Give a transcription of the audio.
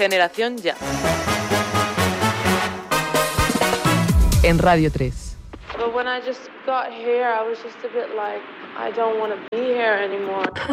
Generación Ya. En Radio 3. But when I just got here, I was just a bit like, I don't want to be here anymore.